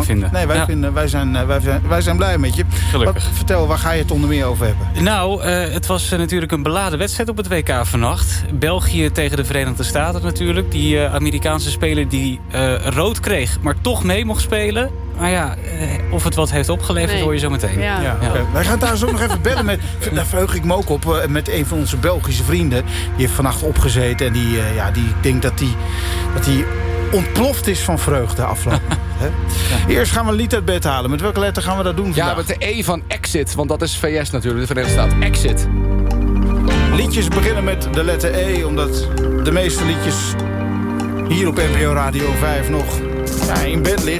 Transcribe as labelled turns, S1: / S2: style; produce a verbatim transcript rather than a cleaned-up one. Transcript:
S1: vinden.
S2: Nee, wij,
S1: ja.
S2: vinden, wij, zijn, wij, zijn, wij zijn blij met je.
S1: Gelukkig.
S2: Wat, vertel, waar ga je het onder meer over hebben?
S1: Nou, uh, het was uh, natuurlijk een beladen wedstrijd op het W K vannacht. België tegen de Verenigde Staten natuurlijk. Die uh, Amerikaanse speler die uh, rood kreeg, maar toch mee mocht spelen. Maar ja, uh, of het wat heeft opgeleverd, nee. hoor je zo meteen.
S2: Ja. Ja, okay. Wij gaan daar zo nog even bellen met... Daar verheug ik me ook op, uh, met een van onze Belgische vrienden. Die heeft vannacht opgezeten en die, uh, ja, die denkt dat die... Dat die ontploft is van vreugde afgelopen. ja. Eerst gaan we een lied uit bed halen. Met welke letter gaan we dat doen vandaag?
S3: Ja, met de E van Exit. Want dat is V S natuurlijk, de Verenigde Staten. Exit.
S2: Liedjes beginnen met de letter E. Omdat de meeste liedjes hier op N P O Radio vijf nog ja, in bed liggen.